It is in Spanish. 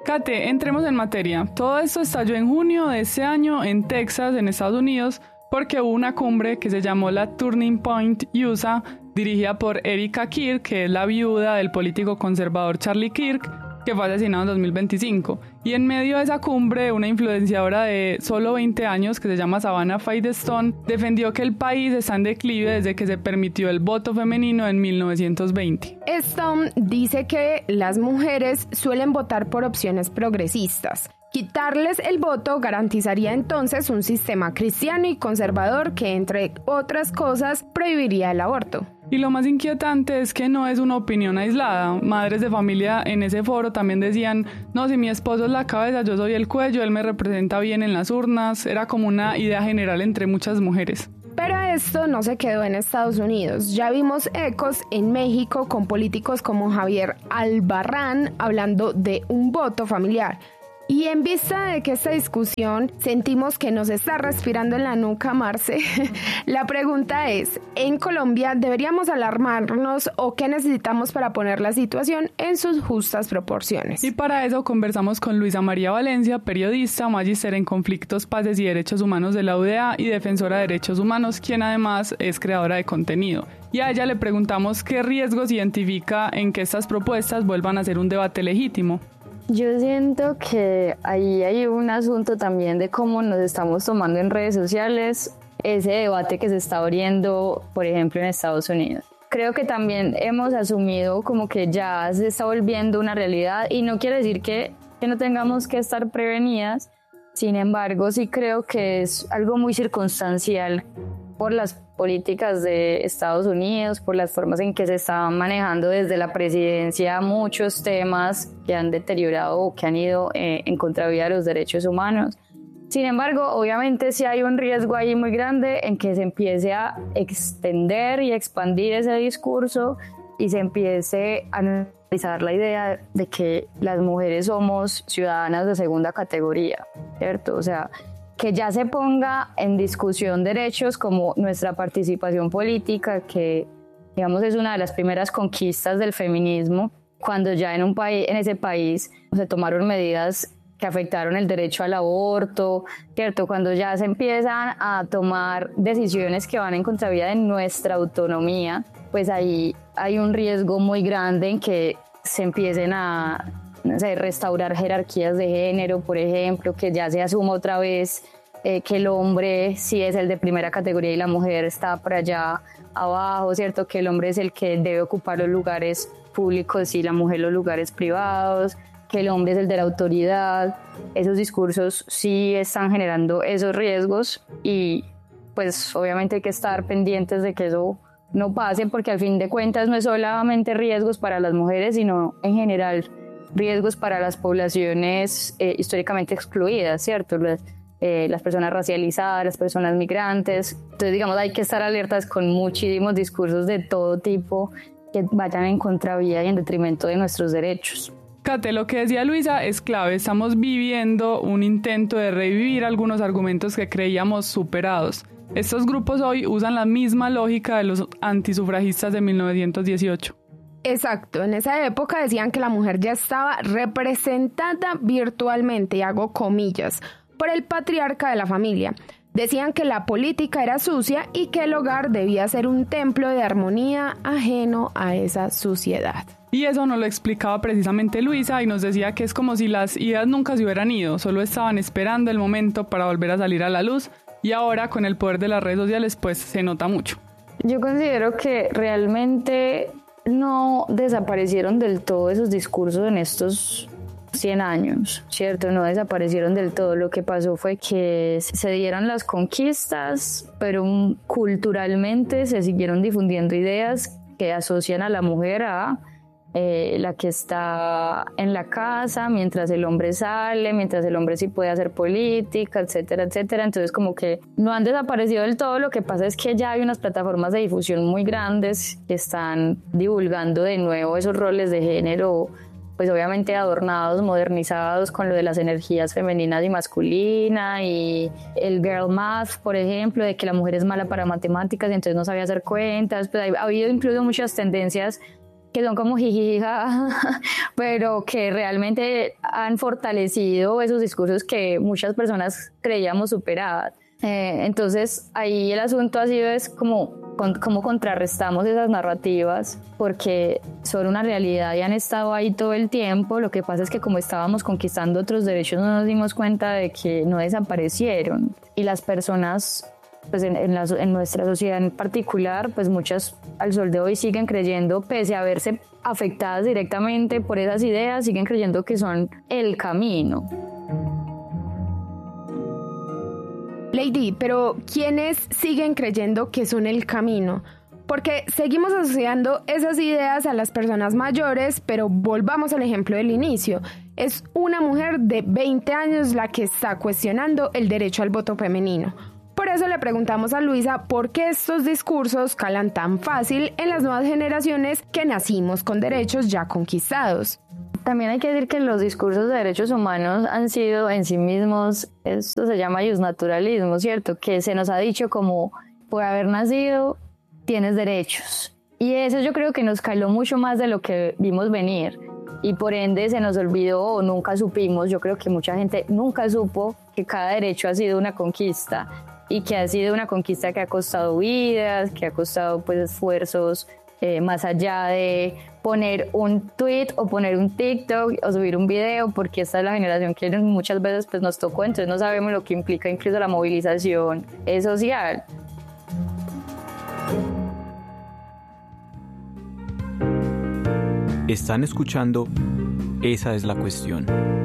Kate, entremos en materia. Todo esto estalló en junio de ese año en Texas, en Estados Unidos, porque hubo una cumbre que se llamó la Turning Point USA, dirigida por Erika Kirk, que es la viuda del político conservador Charlie Kirk, que fue asesinado en 2025. Y en medio de esa cumbre, una influenciadora de solo 20 años, que se llama Savannah Fierstein, defendió que el país está en declive desde que se permitió el voto femenino en 1920. Stone dice que las mujeres suelen votar por opciones progresistas. Quitarles el voto garantizaría entonces un sistema cristiano y conservador que, entre otras cosas, prohibiría el aborto. Y lo más inquietante es que no es una opinión aislada. Madres de familia en ese foro también decían, no, si mi esposo es la cabeza, yo soy el cuello, él me representa bien en las urnas. Era como una idea general entre muchas mujeres. Pero esto no se quedó en Estados Unidos. Ya vimos ecos en México con políticos como Javier Albarrán hablando de un voto familiar. Y en vista de que esta discusión sentimos que nos está respirando en la nuca, Marce, la pregunta es, ¿en Colombia deberíamos alarmarnos o qué necesitamos para poner la situación en sus justas proporciones? Y para eso conversamos con Luisa María Valencia, periodista, magíster en conflictos, paces y derechos humanos de la UdeA y defensora de derechos humanos, quien además es creadora de contenido. Y a ella le preguntamos qué riesgos identifica en que estas propuestas vuelvan a ser un debate legítimo. Yo siento que ahí hay un asunto también de cómo nos estamos tomando en redes sociales ese debate que se está abriendo, por ejemplo, en Estados Unidos. Creo que también hemos asumido como que ya se está volviendo una realidad y no quiere decir que no tengamos que estar prevenidas. Sin embargo, sí creo que es algo muy circunstancial por las políticas de Estados Unidos, por las formas en que se estaban manejando desde la presidencia muchos temas que han deteriorado o que han ido en contravía de los derechos humanos. Sin embargo, obviamente sí hay un riesgo ahí muy grande en que se empiece a extender y expandir ese discurso y se empiece a analizar la idea de que las mujeres somos ciudadanas de segunda categoría, ¿cierto? O sea, que ya se ponga en discusión derechos como nuestra participación política, que digamos es una de las primeras conquistas del feminismo, cuando ya en ese país se tomaron medidas que afectaron el derecho al aborto, ¿cierto? Cuando ya se empiezan a tomar decisiones que van en contravía de nuestra autonomía, pues ahí hay un riesgo muy grande en que se empiecen a restaurar jerarquías de género, por ejemplo, que ya se asuma otra vez que el hombre sí es el de primera categoría y la mujer está por allá abajo, ¿cierto? Que el hombre es el que debe ocupar los lugares públicos y la mujer los lugares privados, que el hombre es el de la autoridad. Esos discursos sí están generando esos riesgos y pues obviamente hay que estar pendientes de que eso no pase, porque al fin de cuentas no es solamente riesgos para las mujeres, sino en general riesgos para las poblaciones históricamente excluidas, ¿cierto? Las personas racializadas, las personas migrantes. Entonces, digamos, hay que estar alertas con muchísimos discursos de todo tipo que vayan en contravía y en detrimento de nuestros derechos. Kate, lo que decía Luisa es clave. Estamos viviendo un intento de revivir algunos argumentos que creíamos superados. Estos grupos hoy usan la misma lógica de los antisufragistas de 1918. Exacto, en esa época decían que la mujer ya estaba representada virtualmente, y hago comillas, por el patriarca de la familia. Decían que la política era sucia y que el hogar debía ser un templo de armonía ajeno a esa suciedad. Y eso nos lo explicaba precisamente Luisa y nos decía que es como si las ideas nunca se hubieran ido, solo estaban esperando el momento para volver a salir a la luz y ahora con el poder de las redes sociales pues se nota mucho. Yo considero que realmente no desaparecieron del todo esos discursos en estos 100 años, ¿cierto? No desaparecieron del todo. Lo que pasó fue que se dieron las conquistas, pero culturalmente se siguieron difundiendo ideas que asocian a la mujer a la que está en la casa, mientras el hombre sale, mientras el hombre sí puede hacer política, etcétera, etcétera. Entonces como que no han desaparecido del todo, lo que pasa es que ya hay unas plataformas de difusión muy grandes que están divulgando de nuevo esos roles de género, pues obviamente adornados, modernizados con lo de las energías femeninas y masculinas y el girl math, por ejemplo, de que la mujer es mala para matemáticas y entonces no sabía hacer cuentas. Pues ha habido incluso muchas tendencias que son como jijija, pero que realmente han fortalecido esos discursos que muchas personas creíamos superadas. Entonces ahí el asunto ha sido es cómo contrarrestamos esas narrativas, porque son una realidad y han estado ahí todo el tiempo. Lo que pasa es que como estábamos conquistando otros derechos no nos dimos cuenta de que no desaparecieron, y las personas pues en nuestra sociedad en particular, pues muchas al sol de hoy siguen creyendo, pese a verse afectadas directamente por esas ideas, siguen creyendo que son el camino. Lady, pero ¿quiénes siguen creyendo que son el camino? Porque seguimos asociando esas ideas a las personas mayores, pero volvamos al ejemplo del inicio. Es una mujer de 20 años la que está cuestionando el derecho al voto femenino. Por eso le preguntamos a Luisa por qué estos discursos calan tan fácil en las nuevas generaciones que nacimos con derechos ya conquistados. También hay que decir que los discursos de derechos humanos han sido en sí mismos, esto se llama justnaturalismo, ¿cierto? Que se nos ha dicho como, por haber nacido, tienes derechos. Y eso yo creo que nos caló mucho más de lo que vimos venir. Y por ende se nos olvidó o nunca supimos, yo creo que mucha gente nunca supo que cada derecho ha sido una conquista. Y que ha sido una conquista que ha costado vidas, que ha costado pues esfuerzos más allá de poner un tweet o poner un TikTok o subir un video, porque esta es la generación que muchas veces pues nos tocó, entonces no sabemos lo que implica incluso la movilización social. Están escuchando Esa es la cuestión.